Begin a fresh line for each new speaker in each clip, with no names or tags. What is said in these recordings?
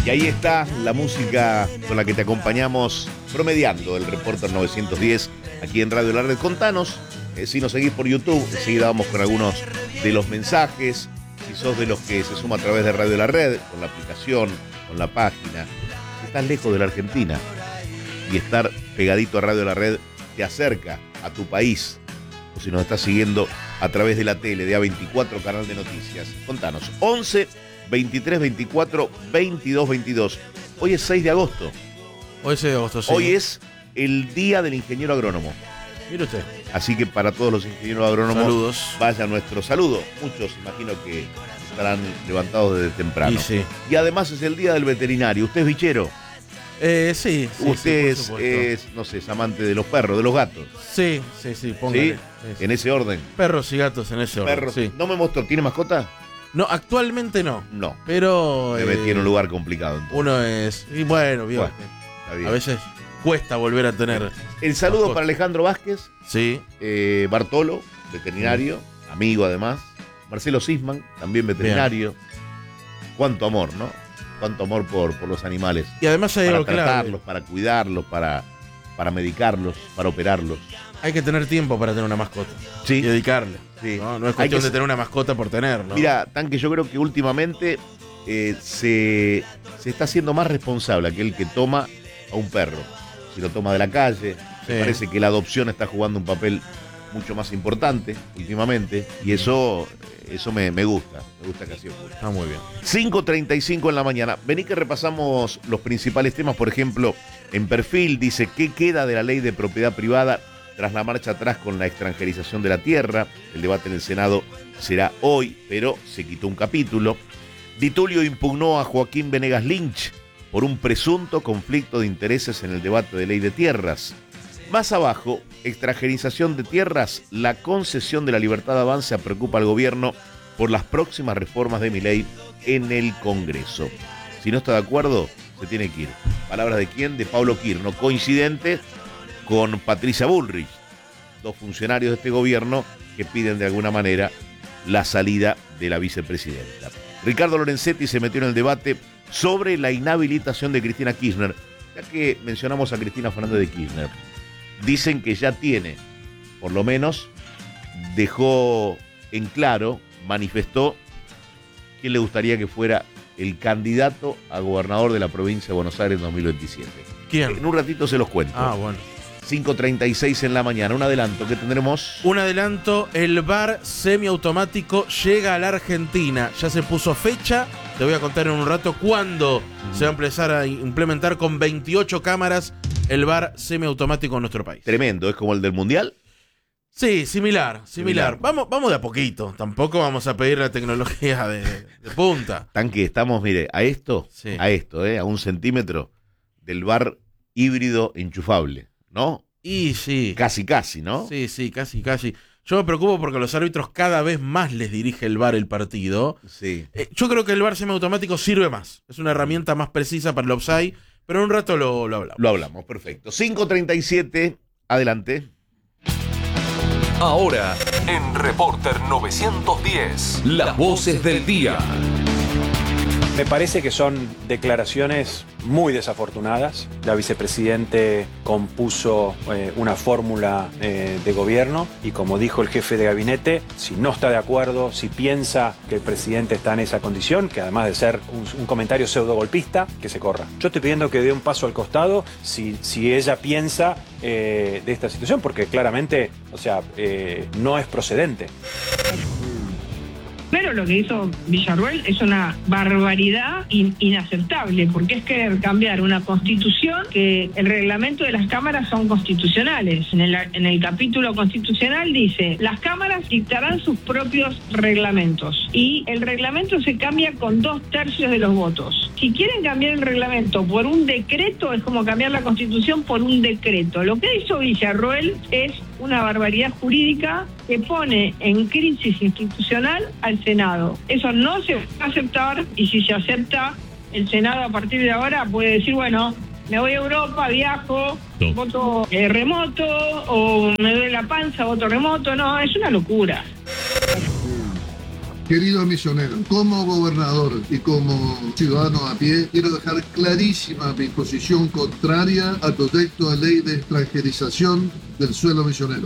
Y ahí está la música con la que te acompañamos promediando el Reporter 910 aquí en Radio La Red. Contanos, si nos seguís por YouTube, enseguida vamos con algunos de los mensajes. Si sos de los que se suma a través de Radio La Red, con la aplicación, con la página. Si estás lejos de la Argentina y estar pegadito a Radio La Red te acerca a tu país. O si nos estás siguiendo a través de la tele, de A24, canal de noticias. Contanos, 11 23 24 22 22. Hoy es 6 de agosto.
Hoy es 6 de agosto, sí.
Hoy es el Día del Ingeniero Agrónomo.
Mire usted.
Así que para todos los ingenieros agrónomos,
saludos.
Vaya nuestro saludo. Muchos, imagino que estarán levantados desde temprano.
Sí.
Y además es el Día del Veterinario. ¿Usted es bichero?
Sí.
Usted
sí,
es, no sé, es amante de los perros, de los gatos.
Sí, póngale.
¿Sí? En ese orden.
Perros y gatos en ese orden.
Perros.
Sí.
¿No me mostró? ¿Tiene mascota?
No, actualmente no.
No.
Pero.
Me metí en un lugar complicado. Entonces.
Uno es. Y bueno, bien.
Está bien.
A veces cuesta volver a tener.
El saludo para Alejandro Vázquez.
Sí.
Bartolo, veterinario, amigo además. Marcelo Sisman, también veterinario. Bien. Cuánto amor, ¿no? Cuánto amor por los animales.
Y además hay algo
clave. Para tratarlos, para cuidarlos, para medicarlos, para operarlos.
Hay que tener tiempo para tener una mascota.
Sí.
Y dedicarle.
Sí.
No es cuestión de tener una mascota por tenerlo.
Mira, Tanque, yo creo que últimamente se está haciendo más responsable aquel que toma a un perro. Si lo toma de la calle, me parece que la adopción está jugando un papel mucho más importante últimamente. Y eso me gusta. Me gusta que así ocurra.
Está muy bien.
5:35 en la mañana. Vení que repasamos los principales temas. Por ejemplo, en Perfil dice: ¿qué queda de la ley de propiedad privada tras la marcha atrás con la extranjerización de la tierra? El debate en el Senado será hoy, pero se quitó un capítulo. Di Tulio impugnó a Joaquín Venegas Lynch por un presunto conflicto de intereses en el debate de ley de tierras. Más abajo, extranjerización de tierras, la concesión de la libertad de avance preocupa al gobierno por las próximas reformas de Milei en el Congreso. Si no está de acuerdo, se tiene que ir. Palabras de quién? De Pablo Quirno, coincidente con Patricia Bullrich, dos funcionarios de este gobierno que piden de alguna manera la salida de la vicepresidenta. Ricardo Lorenzetti se metió en el debate sobre la inhabilitación de Cristina Kirchner. Ya que mencionamos a Cristina Fernández de Kirchner, dicen que ya tiene, por lo menos, dejó en claro, manifestó quién le gustaría que fuera el candidato a gobernador de la provincia de Buenos Aires en 2027.
¿Quién?
En un ratito se los cuento.
Bueno.
5:36 en la mañana. Un adelanto, ¿qué tendremos?
Un adelanto, el VAR semiautomático llega a la Argentina. Ya se puso fecha, te voy a contar en un rato cuándo se va a empezar a implementar con 28 cámaras el VAR semiautomático en nuestro país.
Tremendo, ¿es como el del Mundial?
Sí, similar. Vamos de a poquito, tampoco vamos a pedir la tecnología de punta.
Tanque, estamos, mire, a un centímetro del VAR híbrido enchufable, ¿no?
Y sí.
Casi, ¿no?
Sí, casi. Yo me preocupo porque a los árbitros cada vez más les dirige el VAR el partido.
Sí.
Yo creo que el VAR semiautomático sirve más. Es una herramienta más precisa para el offside, pero en un rato lo hablamos.
Lo hablamos, perfecto. 5:37, adelante.
Ahora, en Reporter 910, las voces del día.
Me parece que son declaraciones muy desafortunadas. La vicepresidente compuso una fórmula de gobierno y, como dijo el jefe de gabinete, si no está de acuerdo, si piensa que el presidente está en esa condición, que además de ser un comentario pseudogolpista, que se corra. Yo estoy pidiendo que dé un paso al costado si ella piensa de esta situación, porque claramente, no es procedente.
Pero lo que hizo Villarruel es una barbaridad inaceptable, porque es querer cambiar una constitución que el reglamento de las cámaras son constitucionales. En el capítulo constitucional dice: las cámaras dictarán sus propios reglamentos y el reglamento se cambia con 2/3 de los votos. Si quieren cambiar el reglamento por un decreto, es como cambiar la constitución por un decreto. Lo que hizo Villarruel es una barbaridad jurídica que pone en crisis institucional al Senado. Eso no se va a aceptar, y si se acepta, el Senado a partir de ahora puede decir: bueno, me voy a Europa, viajo, voto remoto, o me duele la panza, voto remoto. No, es una locura.
Queridos misioneros, como gobernador y como ciudadano a pie, quiero dejar clarísima mi posición contraria al proyecto de ley de extranjerización del suelo misionero.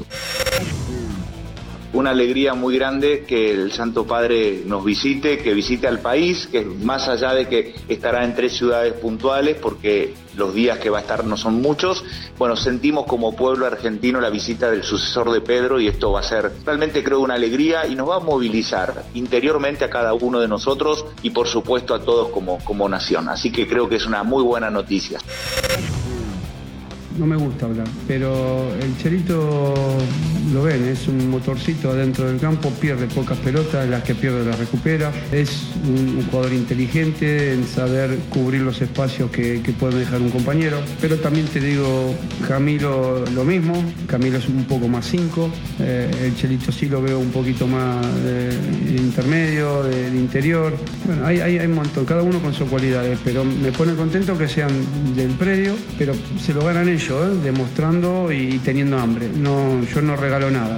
Una alegría muy grande que el Santo Padre nos visite, que visite al país, que más allá de que estará en 3 ciudades puntuales, porque los días que va a estar no son muchos, bueno, sentimos como pueblo argentino la visita del sucesor de Pedro y esto va a ser realmente, creo, una alegría y nos va a movilizar interiormente a cada uno de nosotros y por supuesto a todos como nación. Así que creo que es una muy buena noticia.
No me gusta hablar, pero el Chelito, lo ven, es un motorcito adentro del campo, pierde pocas pelotas, las que pierde las recupera, es un jugador inteligente en saber cubrir los espacios que puede dejar un compañero, pero también te digo, Camilo lo mismo, Camilo es un poco más 5, el Chelito sí lo veo un poquito más intermedio, de interior, bueno, hay un montón, cada uno con sus cualidades, pero me pone contento que sean del predio, pero se lo ganan ellos, demostrando y teniendo hambre. No, yo no regalo nada.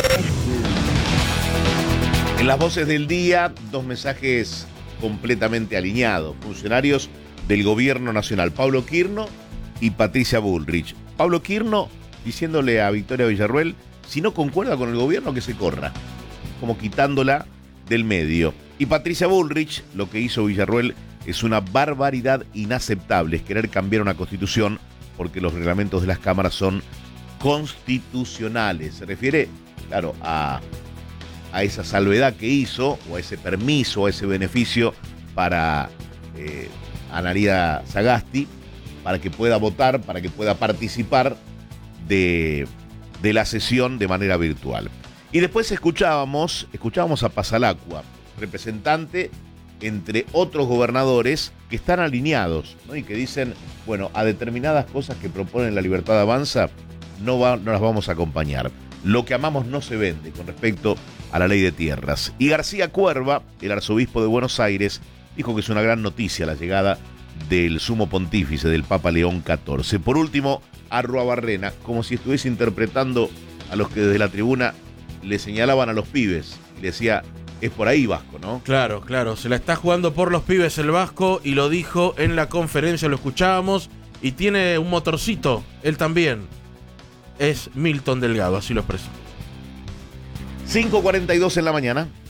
En las voces del día, 2 mensajes completamente alineados. Funcionarios del gobierno nacional, Pablo Quirno y Patricia Bullrich. Pablo Quirno diciéndole a Victoria Villarruel, si no concuerda con el gobierno, que se corra, como quitándola del medio. Y Patricia Bullrich, lo que hizo Villarruel es una barbaridad inaceptable, es querer cambiar una constitución porque los reglamentos de las cámaras son constitucionales. Se refiere, claro, a esa salvedad que hizo, o a ese permiso, o a ese beneficio para Analía Sagasti, para que pueda votar, para que pueda participar de la sesión de manera virtual. Y después escuchábamos a Pasalacqua, representante entre otros gobernadores que están alineados, ¿no? Y que dicen, bueno, a determinadas cosas que proponen la Libertad Avanza no las vamos a acompañar. Lo que amamos no se vende con respecto a la ley de tierras. Y García Cuerva, el arzobispo de Buenos Aires, dijo que es una gran noticia la llegada del sumo pontífice, del Papa León XIV. Por último, Arruabarrena, como si estuviese interpretando a los que desde la tribuna le señalaban a los pibes y le decía, es por ahí Vasco, ¿no?
Claro, se la está jugando por los pibes el Vasco y lo dijo en la conferencia, lo escuchábamos, y tiene un motorcito, él también. Es Milton Delgado, así lo expresó.
5:42 en la mañana.